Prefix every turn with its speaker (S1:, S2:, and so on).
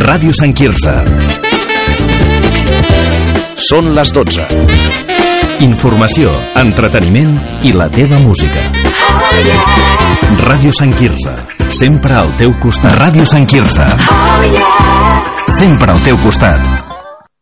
S1: Ràdio Sant Quirze. Són les 12. Informació, entreteniment i la teva música. Ràdio Sant Quirze, sempre al teu costat. Ràdio Sant Quirze, sempre al teu costat.